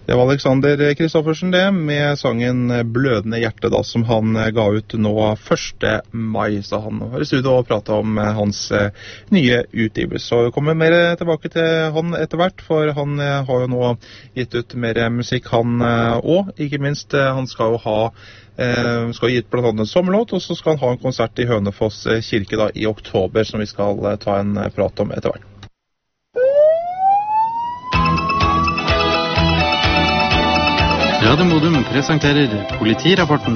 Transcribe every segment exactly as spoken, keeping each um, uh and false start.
Det var Alexander Kristoffersen det, med sangen Blødende hjerte da, som han ga ut nå første mai, så han var i studio og pratet om hans nye utgivelse. Så vi kommer mer tilbake til han etter hvert, for han har jo nå gitt ut mer musikk han og, ikke minst, han skal jo ha eh, skal gi ut blant annet en sommerlåt, og så skal han ha en konsert i Hønefoss kirke da, i oktober, som vi skal ta en prat om etter hvert. Radio Modum presenterer Politirapporten.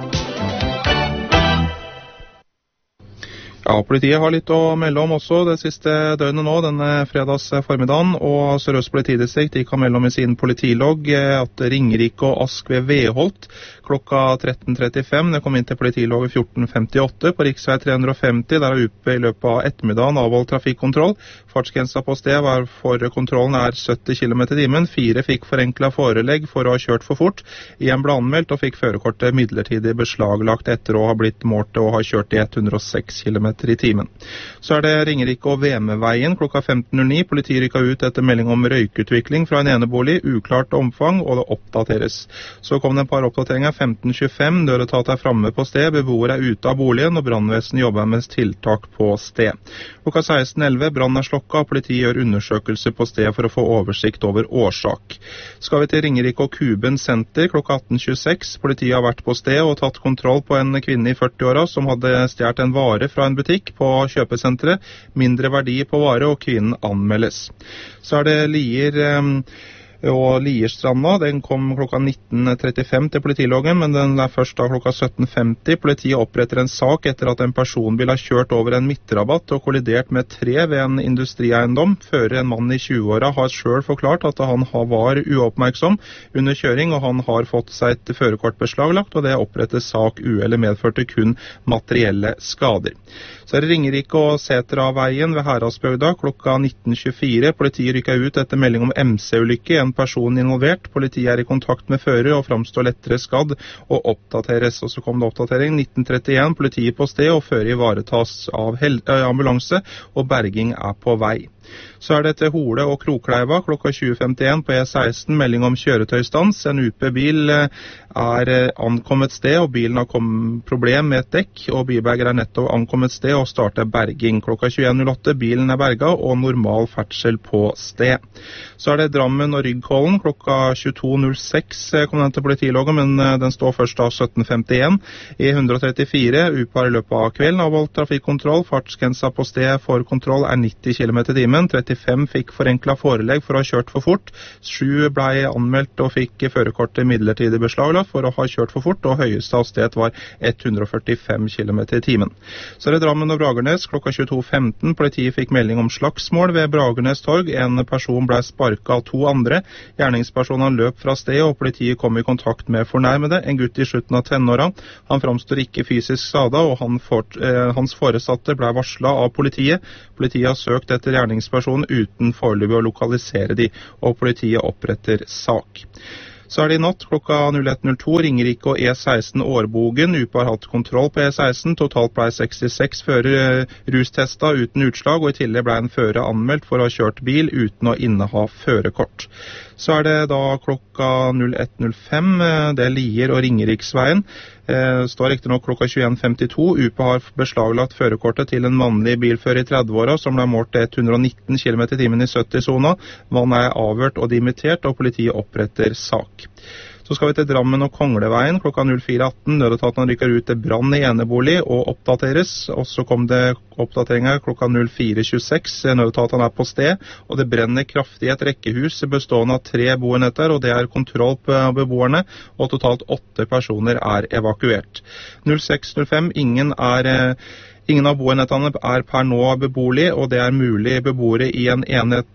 Ja, politiet har litt å melde om også det siste døgnet nå, denne fredags formiddagen, og Sør-Øst politidistrikt de kan melde om i sin politilogg at Ringerike og Ask ved Veholt klokka tretten trettifem, det kom inn til politilogget fjorten femtiåtte på riksvei tre hundre og femti, der er oppe i løpet av ettermiddagen avholdt trafikkontroll. Fartsgrensa på sted var for kontrollen er sytti kilometer i timen, fire fikk forenklet forelegg for å ha kjørt for fort, en ble anmeldt og fikk førerkortet midlertidig beslaglagt etter å ha blitt målt og ha kjørt i hundre og seks kilometer i timen. Så er det Ringerike og Vemeveien klokka femten null ni. Politiet rykket ut etter melding om røykutvikling fra en enebolig, uklart omfang, og det oppdateres. Så kom det en par oppdateringer. femten tjuefem, døretat er framme på sted, beboere er ute av boligen, og brannvesen jobber med tiltak på sted. Klokka seksten elleve, brann er slokka, og politiet gjør undersøkelse på sted for å få oversikt over årsak. Skal vi til Ringerike og Kuben senter klokka atten tjueseks. Politiet har vært på sted og tatt kontroll på en kvinne i førti-åra som hadde stjålet en vare fra en butikk på kjøpesenteret. Mindre verdi på vare, og kvinnen anmeldes. Så er det Lier eh, og Lierstranda, den kom klokka nitten trettifem til politiloggen, men den er først da klokka sytten femti. Politiet oppretter en sak etter at en personbil har kjørt over en midtrabatt og kollidert med tre ved en industrieiendom. Fører en mann i tjue-åra har selv forklart at han var uoppmerksom under kjøring, og han har fått seg et førerkort beslaglagt, og det opprettes sak. Uhellet medførte kun materielle skader. Så er det Ringerike og Setra-veien ved Heradsbygda klokka nitten tjuefire. Politiet rykker ut etter melding om M C-ulykke, en person involvert. Politiet er i kontakt med fører og framstår lettere skadd og oppdateres. Og så kom det oppdatering nitten trettien. Politiet på sted og fører ivaretas av ambulanse, og berging er på vei. Så er det til Hole og Krokleiva klokka tjue femtien på E seksten, melding om kjøretøystans. En U P-bil er ankommet sted, og bilen har kommet problem med et dekk, og bilberger er nettopp ankommet sted og starter berging. Klokka tjueen null åtte, bilen er berga, og normal ferdsel på sted. Så er det Drammen og Ryggkollen klokka tjueto null seks kom den til politiloggen, men den står først da sytten femtien. E hundre og trettifire, U P har i løpet av kvelden avholdt trafikkontroll. Fartsgrensa på sted for kontroll er nitti kilometer i timen. trettifem fikk forenklet forelegg for å ha kjørt for fort. sju ble anmeldt og fikk førerkortet midlertidig beslaglagt for å ha kjørt for fort, og høyeste hastighet var hundre og førtifem kilometer i timen. Så er det Drammen og Bragernes klokka tjueto femten. Politiet fikk melding om slagsmål ved Bragernes torg. En person ble sparket av to andre. Gjerningspersonen løp fra stedet, og politiet kom i kontakt med fornærmede, en gutt i slutten av tenåra. Han framstår ikke fysisk skadet, og han for, eh, hans foresatte ble varslet av politiet. Politiet har søkt etter gjerningspersonen uten foreløpig å lokalisere de, og politiet oppretter sak. Så er det i natt klokka null ett null to Ringerike og E seksten Årbogen. U P har hatt kontroll på E seksten. Totalt ble sekstiseks fører rustesta uten utslag, og i tillegg ble en fører anmeldt for å ha kjørt bil uten å inneha førerkort. Så er det da klokka null ett null fem, det er Lier og Ringeriksveien. Det står riktig nok klokka tjueen femtito. U P har beslaglagt førerkortet til en mannlig bilfører i trettiåra som ble målt til hundre og nitten kilometer i timen i sytti-sona. Mannen er avhørt og dimittert, og politiet oppretter sak. Så skal vi til Drammen og Kongleveien klokka null fire atten. Nødetaten rykker ut til brann i enebolig og oppdateres. Og så kom det oppdateringer klokka null fire tjueseks. Nødetaten er på sted, og det brenner kraftig i et rekkehus bestående av tre boenheter, og det er kontroll på beboerne, og totalt åtte personer er evakuert. null seks null fem, ingen er... Ingen av boenhetene er per nå beboelig, og det er mulig beboere i en enhet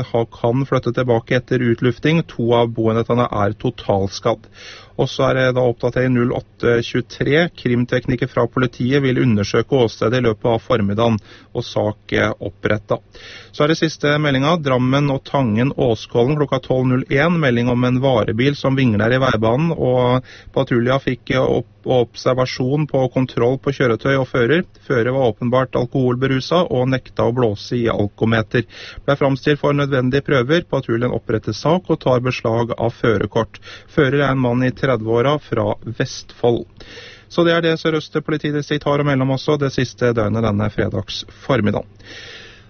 kan flytte tilbake etter utlufting. To av boenhetene er totalskadd. Og så er det da oppdatering null åtte tjuetre. Krimtekniker fra politiet vil undersøke åstedet i løpet av formiddagen, og sak opprettet. Så er det siste meldinga. Drammen og Tangen Åskollen klokka tolv null en. Melding om en varebil som vingler i veibanen, og patrulja fikk opp og observasjon på kontroll på kjøretøy og fører. Fører Føret var åpenbart alkoholberuset og nekta å blåse i alkometer. Ble framstilt for nødvendige prøver. Patruljen oppretter sak og tar beslag av førerkort. Fører er en mann i tredve-åra fra Vestfold. Så det er det Sør-Øst politidistrikt har å melde om også det siste døgnet denne fredags formiddag.